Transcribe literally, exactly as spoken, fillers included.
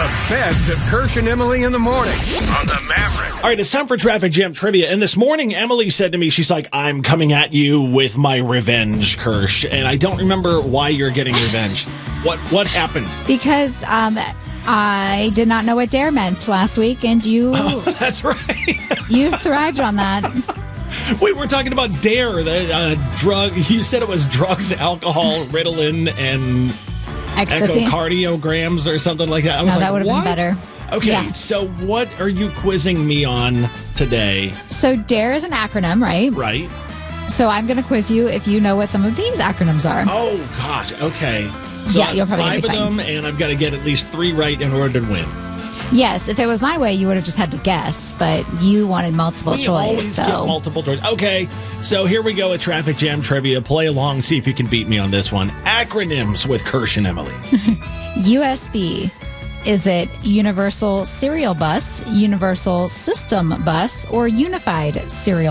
The best of Kirsch and Emily in the morning on the Maverick. All right, it's time for Traffic Jam Trivia. And this morning, Emily said to me, she's like, I'm coming at you with my revenge, Kirsch. And I don't remember why you're getting revenge. What what happened? Because um, I did not know what dare meant last week, and you Oh, that's right. you thrived on that. We were talking about dare, the uh, drug. You said it was drugs, alcohol, Ritalin, and Ecstasy. echocardiograms or something like that. I was No, like, that would have what? been better. Okay, Yeah. so what are you quizzing me on today? So dare is an acronym, right? Right? So I'm going to quiz you if you know what some of these acronyms are. Oh, gosh. Okay. So Yeah, you're probably five gonna of be fine. them, and I've got to get at least three right in order to win. Yes, if it was my way, you would have just had to guess, but you wanted multiple We choice. always So get multiple choice. Okay, so here we go with Traffic Jam Trivia. Play along, see if you can beat me on this one. Acronyms with Kirsch and Emily. U S B. Is it Universal Serial Bus, Universal System Bus, or Unified Serial